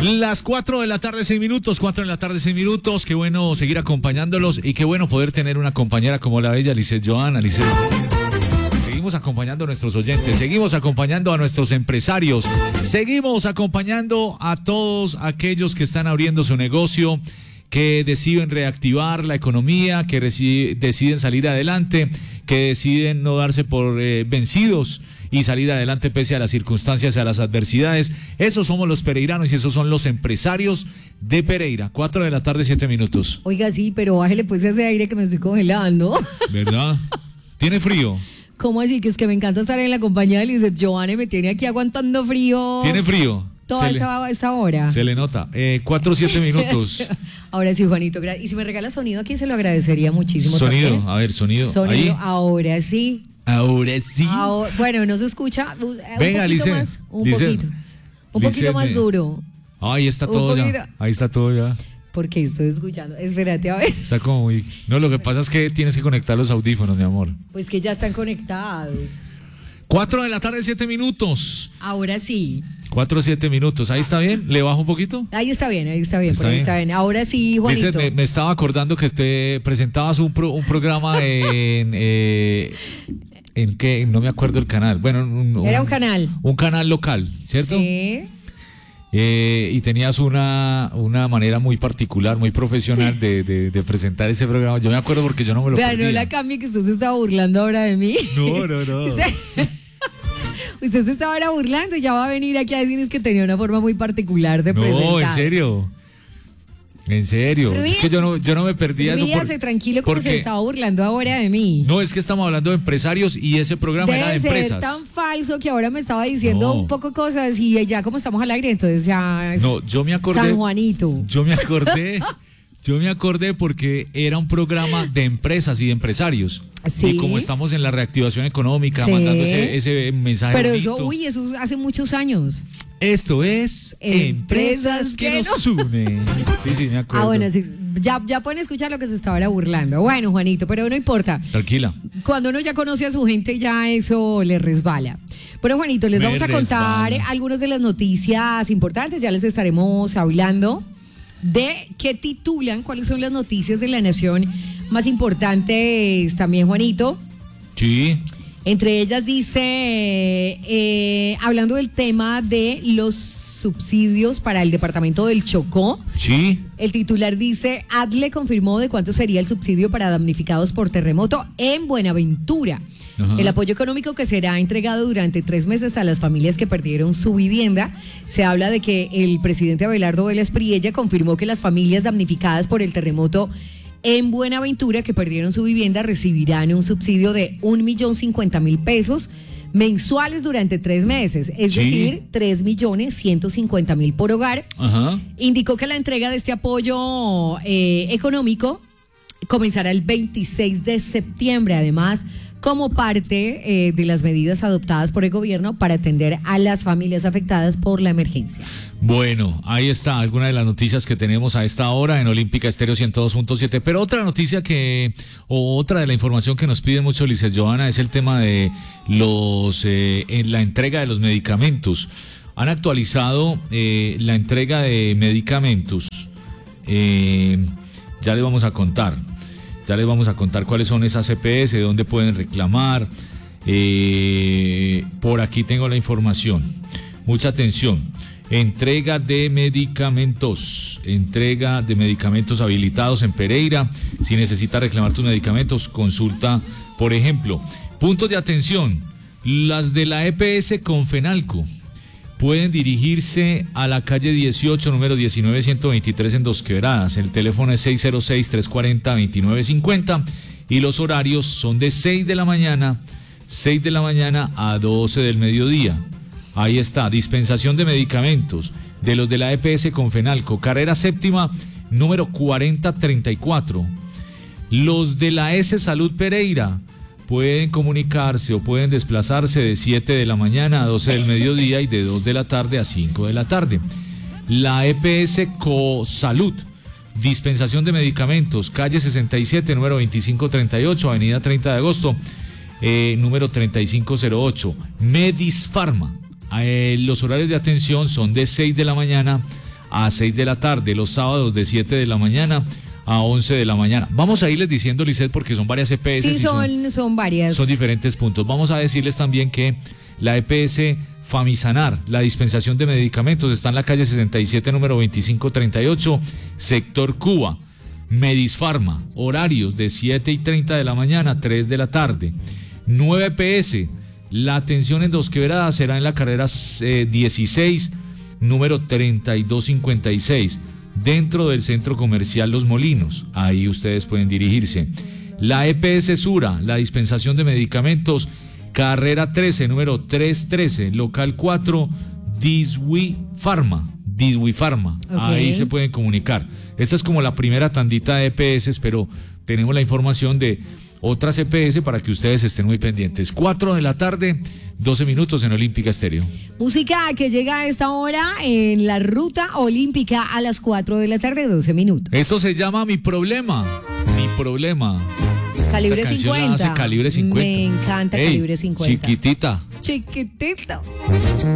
Las 4 de la tarde, 6 minutos, 4 de la tarde, 6 minutos. Qué bueno seguir acompañándolos y qué bueno poder tener una compañera como la bella Lisset Johanna. Lisset, seguimos acompañando a nuestros oyentes, seguimos acompañando a nuestros empresarios, seguimos acompañando a todos aquellos que están abriendo su negocio, que deciden reactivar la economía, que deciden salir adelante, que deciden no darse por vencidos y salir adelante pese a las circunstancias y a las adversidades. Esos somos los pereiranos y esos son los empresarios de Pereira. 4 de la tarde, 7 minutos. Oiga, sí, pero bájele pues ese aire que me estoy congelando. ¿Verdad? ¿Tiene frío? ¿Cómo así? Que es que me encanta estar en la compañía de Lisset Johanna y me tiene aquí aguantando frío. ¿Tiene frío? Toda esa hora. Se le nota. 4, 7 minutos. Ahora sí, Juanito. Y si me regala sonido aquí se lo agradecería muchísimo. Sonido, también. A ver, sonido. Sonido, ahí. Ahora sí. Ahora sí. Bueno, no se escucha. Venga, Lisset. Un poquito más duro. Ahí está todo ya. Ahí está todo ya. Porque estoy escuchando. Espérate, a ver. Está como muy... No, lo que pasa es que tienes que conectar los audífonos, mi amor. Pues que ya están conectados. 4 de la tarde, 7 minutos. Ahora sí. 4, 7 minutos. ¿Ahí está bien? ¿Le bajo un poquito? Ahí está bien. Está bien. Ahora sí, Juanito. Dice, me estaba acordando que te presentabas un programa en qué, no me acuerdo el canal. Bueno, era un canal. Un canal local, ¿cierto? Sí. Y tenías una manera muy particular, muy profesional de presentar ese programa. Yo me acuerdo porque yo no me lo perdía. No la cambie, que usted se estaba burlando ahora de mí. No. Usted se estaba ahora burlando y ya va a venir aquí a decirles que tenía una forma muy particular de presentar. No, en serio. Es que yo no me perdía eso. Ríase tranquilo como se estaba burlando ahora de mí. No, es que estamos hablando de empresarios y ese programa era de empresas. Debe ser tan falso que ahora me estaba diciendo un poco cosas y ya como estamos al aire, entonces ya es yo me acordé. San Juanito. Yo me acordé porque era un programa de empresas y de empresarios. ¿Sí? Y como estamos en la reactivación económica, sí, mandando ese mensaje. Pero bonito. Eso hace muchos años. Esto es Empresas que nos unen. Sí, me acuerdo. Bueno, sí, ya pueden escuchar lo que se estaba ahora burlando. Bueno, Juanito, pero no importa. Tranquila. Cuando uno ya conoce a su gente, ya eso le resbala. Bueno, Juanito, les vamos a contar algunas de las noticias importantes. Ya les estaremos hablando de qué titulan, cuáles son las noticias de la nación más importantes también, Juanito. Sí. Entre ellas dice, hablando del tema de los subsidios para el departamento del Chocó. Sí. El titular dice, ADLE confirmó de cuánto sería el subsidio para damnificados por terremoto en Buenaventura. Ajá. El apoyo económico que será entregado durante 3 meses a las familias que perdieron su vivienda. Se habla de que el presidente Abelardo Vélez Priella confirmó que las familias damnificadas por el terremoto en Buenaventura que perdieron su vivienda recibirán un subsidio de 1.050.000 pesos mensuales durante 3 meses, es decir, 3.150.000 por hogar. Ajá. Indicó que la entrega de este apoyo económico comenzará el 26 de septiembre, además, como parte de las medidas adoptadas por el gobierno para atender a las familias afectadas por la emergencia. Bueno, ahí está alguna de las noticias que tenemos a esta hora en Olímpica Estéreo 102.7, pero otra noticia otra de la información que nos pide mucho Lisset Johanna es el tema de en la entrega de los medicamentos. Han actualizado la entrega de medicamentos, ya les vamos a contar. Ya les vamos a contar cuáles son esas EPS, de dónde pueden reclamar. Por aquí tengo la información. Mucha atención. Entrega de medicamentos habilitados en Pereira. Si necesita reclamar tus medicamentos, consulta, por ejemplo, puntos de atención. Las de la EPS Confenalco pueden dirigirse a la calle 18, número 19123 en Dos Quebradas. El teléfono es 606-340-2950 y los horarios son de 6 de la mañana a 12 del mediodía. Ahí está, dispensación de medicamentos de los de la EPS Confenalco, carrera séptima, número 4034. Los de la S Salud Pereira pueden comunicarse o pueden desplazarse de 7 de la mañana a 12 del mediodía y de 2 de la tarde a 5 de la tarde. La EPS Cosalud, dispensación de medicamentos, calle 67, número 2538, avenida 30 de agosto, número 3508. Medisfarma, los horarios de atención son de 6 de la mañana a 6 de la tarde, los sábados de 7 de la mañana a 11 de la mañana. Vamos a irles diciendo, Lisset, porque son varias EPS. Sí, son varias. Son diferentes puntos. Vamos a decirles también que la EPS Famisanar, la dispensación de medicamentos, está en la calle 67, número 2538, sector Cuba. Medisfarma, horarios de 7:30 de la mañana a 3 de la tarde. 9 EPS, la atención en Dos Quebradas será en la carrera 16, número 3256, dentro del centro comercial Los Molinos. Ahí ustedes pueden dirigirse. La EPS Sura, la dispensación de medicamentos, carrera 13, número 313, local 4, Diswi Pharma. Okay. Ahí se pueden comunicar. Esta es como la primera tandita de EPS, pero tenemos la información de otras EPS para que ustedes estén muy pendientes. 4 de la tarde, 12 minutos en Olímpica Estéreo. Música que llega a esta hora en la ruta olímpica a las 4 de la tarde, 12 minutos. Esto se llama Mi Problema. Mi Problema. Calibre 50. Calibre 50. Me encanta. Calibre 50. Chiquitita. Chiquitito.